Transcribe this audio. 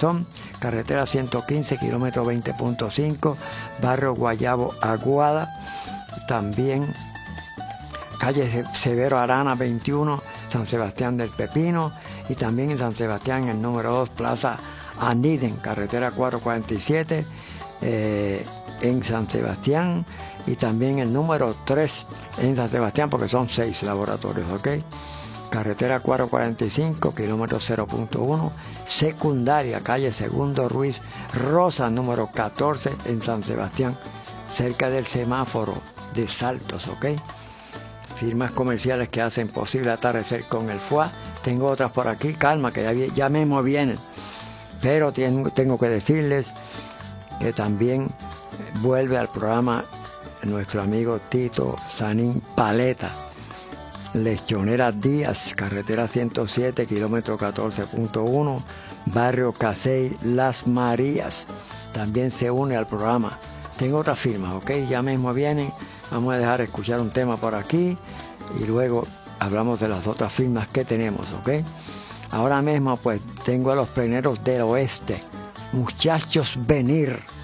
Corazón, carretera 115, kilómetro 20.5, barrio Guayabo Aguada, también calle Severo Arana 21, San Sebastián del Pepino, y también en San Sebastián el número 2, Plaza Aniden, carretera 447, en San Sebastián, y también el número 3 en San Sebastián, porque son 6 laboratorios, ¿ok? Carretera 445, kilómetro 0.1, secundaria, calle Segundo Ruiz Rosa, número 14 en San Sebastián, cerca del semáforo de Saltos, ¿ok? Firmas comerciales que hacen posible atardecer con el FUA. Tengo otras por aquí, calma, que ya mismo vienen. Pero tengo que decirles que también vuelve al programa nuestro amigo Tito Sanín Paleta. Lechonera Díaz, carretera 107, kilómetro 14.1, barrio Casey, Las Marías. También se une al programa. Tengo otras firmas, ¿ok? Ya mismo vienen. Vamos a dejar escuchar un tema por aquí y luego hablamos de las otras firmas que tenemos, ¿ok? Ahora mismo pues tengo a los pleneros del oeste. Muchachos venir.